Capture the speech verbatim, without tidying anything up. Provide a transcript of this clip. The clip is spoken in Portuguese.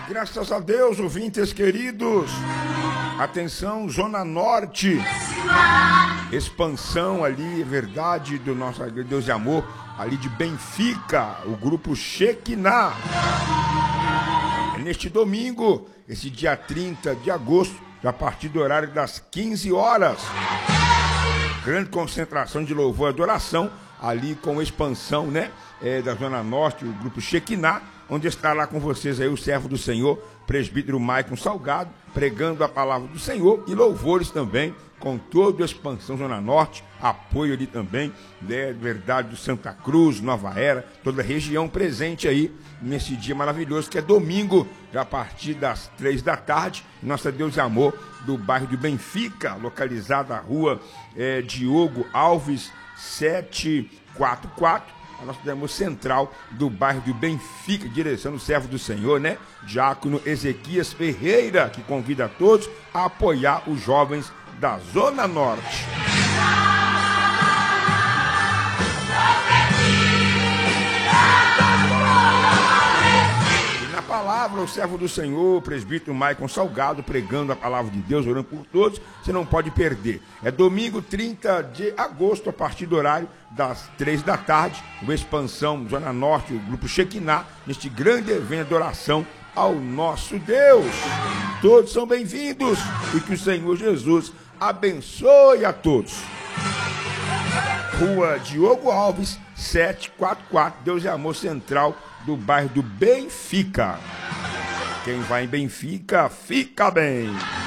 Graças a Deus, ouvintes queridos. Atenção, Zona Norte. Expansão ali, é verdade, do nosso Deus de Amor, ali de Benfica, o grupo Shekinah. Neste domingo, esse dia trinta de agosto, a partir do horário das quinze horas. Grande concentração de louvor e adoração, ali com expansão, né? É, da Zona Norte, o grupo Shekinah, onde está lá com vocês aí o servo do Senhor, presbítero Maicon Salgado, pregando a palavra do Senhor e louvores também, com toda a expansão Zona Norte, apoio ali também, né, verdade do Santa Cruz, Nova Era, toda a região presente aí nesse dia maravilhoso, que é domingo, já a partir das três da tarde, Nossa Deus de Amor, do bairro de Benfica, localizada na rua é, Diogo Alves setecentos e quarenta e quatro, a nossa demo central do bairro de Benfica, direção do servo do Senhor, né? Diácono Ezequias Ferreira, que convida a todos a apoiar os jovens da Zona Norte. E na palavra, o servo do Senhor, o presbítero Maicon Salgado, pregando a palavra de Deus, orando por todos, você não pode perder. É domingo trinta de agosto, a partir do horário das três da tarde, o Expansão Zona Norte, o grupo Shekinah, neste grande evento de oração ao nosso Deus. Todos são bem-vindos e que o Senhor Jesus abençoe a todos. Rua Diogo Alves setecentos e quarenta e quatro, Deus é Amor, central do bairro do Benfica. Quem vai em Benfica, fica bem.